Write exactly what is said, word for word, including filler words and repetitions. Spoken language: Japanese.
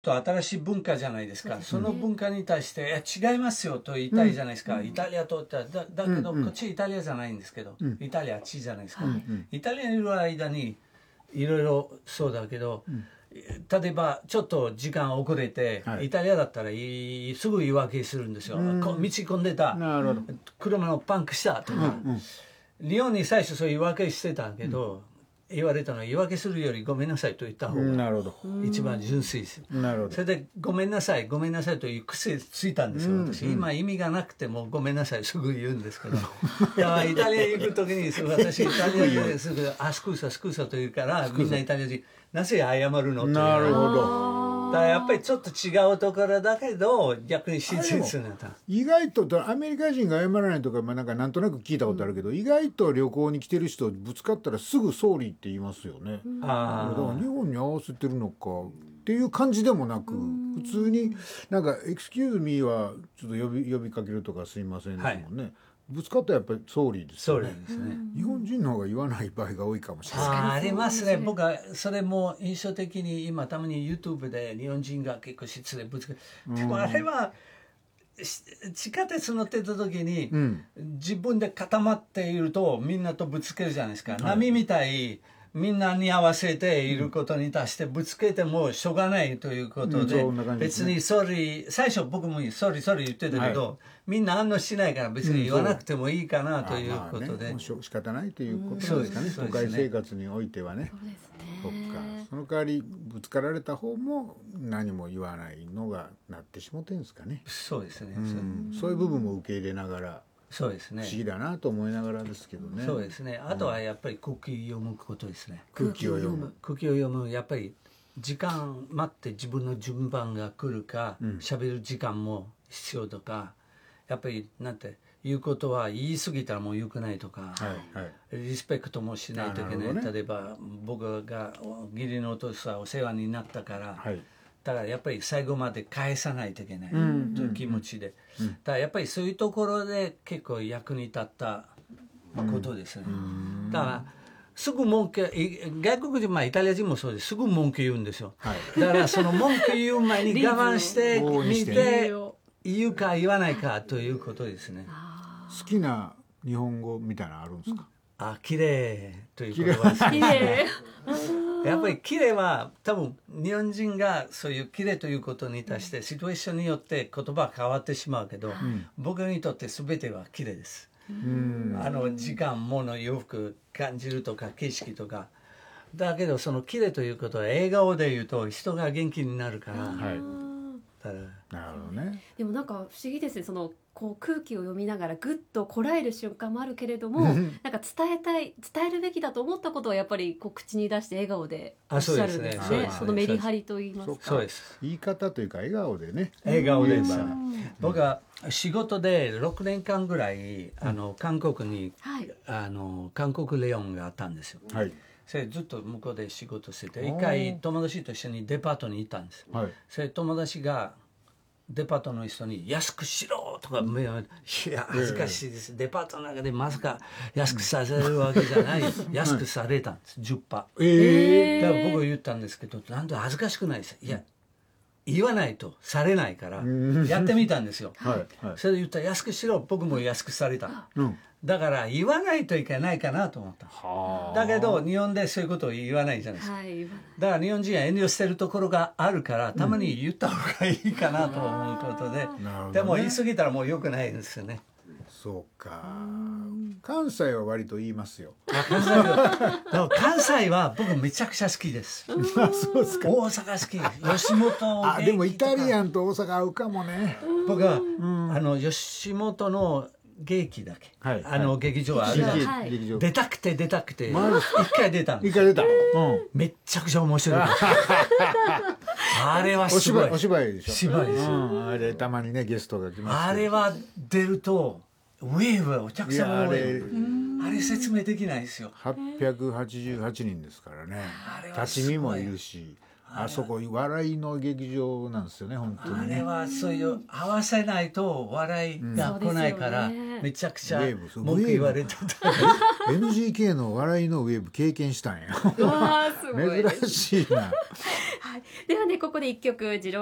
と新しい文化じゃないですか。その文化に対して、違いますよと言いたいじゃないですか。イタリアとだ、だけど、こっちイタリアじゃないんですけど、イタリアあっちじゃないですか。イタリアにいる間に、いろいろそうだけど、例えばちょっと時間遅れて、イタリアだったらすぐ言い訳するんですよ。道込んでた、車のパンクしたとか。日本に最初そういう言い訳してたけど、言われたのは言い訳するよりごめんなさいと言った方が一番純粋です。それでごめんなさいごめんなさいという癖ついたんですよ、私。今意味がなくてもごめんなさいすぐ言うんですけど、だからイタリア行く時に私イタリアですぐあスクーサスクーサと言うからみんなイタリア人なぜ謝るのと。 なるほど。 だからやっぱりちょっと違うところだけど逆に親切になった。 意外とアメリカ人が謝らないとか、まあ、なんかなんとなく聞いたことあるけど、うん、意外と旅行に来てる人ぶつかったらすぐ総理って言いますよね、うん、あだから日本に合わせてるのかっていう感じでもなく、うん、普通になんかエクスキューズミーはちょっと呼び呼びかけるとかすいませんですもんね、はい、ぶつかったらやっぱり総理ですよね。 ですね。 日本人の方が言わない場合が多いかもしれない。 あ, ありますね。僕はそれも印象的に今たまに YouTube で日本人が結構失礼ぶつけて、でもあれは地下鉄乗ってた時に、うん、自分で固まっているとみんなとぶつけるじゃないですか、はい、波みたいみんなに合わせていることに対してぶつけてもしょうがないということで、うん、別にソリ最初僕もソリソリ言ってたけど、はい、みんな反応しないから別に言わなくてもいいかなということで、 うんね、仕方ないということですかね、都会生活においてはね。そうですね。そっか。その代わりぶつかられた方も何も言わないのがなってしもてんですかね。 そうですね、 うん、そういう部分も受け入れながら、 そうですね、 不思議だなと思いながらですけどね。 そうですね。あとはやっぱり空気読むことですね。 空気を読む。 空気を読む。やっぱり時間待って自分の順番が来るか、喋、うん、る時間も必要とか、やっぱりなんて言うことは言い過ぎたらもう良くないとか、はいはい、リスペクトもしないといけない。ね、例えば僕が義理のお父さんお世話になったから。はい、だからやっぱり最後まで返さないといけないという気持ちで、うんうん、だからやっぱりそういうところで結構役に立ったことですね、うん、だからすぐ文句外国人、まあイタリア人もそうですすぐ文句言うんですよ、はい、だからその文句言う前に我慢して見て言うか言わないかということですね。 好きな日本語みたいなのあるんですか？ あ、綺麗という言葉ですね。やっぱり綺麗は多分日本人がそういう綺麗ということに対してシチュエーションによって言葉は変わってしまうけど、うん、僕にとって全ては綺麗です。うん、あの時間、物、洋服感じるとか景色とかだけどその綺麗ということは笑顔で言うと人が元気になるから。はい、 なるほどね。 でもなんか不思議ですね。そのこう空気を読みながらぐっとこらえる瞬間もあるけれどもなんか伝えたい伝えるべきだと思ったことはやっぱりこう口に出して笑顔でおっしゃるんですね。 そ, ねそのメリハリと言いますか。 そうです。 言い方というか笑顔でね。 笑顔です。僕は仕事でろくねんかんぐらいあの韓国に、はい、あの韓国レオンがあったんですよ。はい、それずっと向こうで仕事してて一回友達と一緒にデパートに行ったんです。はい、それ友達がデパートの人に安くしろとか、いや恥ずかしいです、デパートの中でまさか安くさせるわけじゃない、安くされたんです じゅっパーセント、えー、だから僕言ったんですけどなんと恥ずかしくないです。いや言わないとされないからやってみたんですよ、はいはい、それで言ったら安くしろ、僕も安くされた、うん、だから言わないといけないかなと思った。だけど日本でそういうことを言わないじゃないですか、はい、だから日本人は遠慮してるところがあるからたまに言った方がいいかなと思うことで、うん、でも言い過ぎたらもう良くないですよね。 そうか。関西は割と言いますよ。 あ、関西は関西は僕めちゃくちゃ好きです。そうですか。大阪好き。吉本。 あ、でもイタリアンと大阪合うかもね。 僕は、うん、あの吉本の劇だけ、はい、あの劇場あるじゃないですか、出たくて出たくて一回出たんです。 一回出た、うん、 めっちゃくちゃ面白いあれはすごいお芝居でしょ。 芝居です、うん、 あれたまにねゲストが来ます。 あれは出るとウェーブはお客様多い。あれ説明できないですよ。 はっぴゃくはちじゅうはちにんですからね。立ち見もいるしあそこ笑いの劇場なんですよね本当にね。 あれはそういう合わせないと笑いが来ないから、うん、めちゃくちゃ文句言われてた。 エヌジーケー の笑いのウェーブ経験したんや。 わーすごい珍しいな。 はい、ではねここで一曲次郎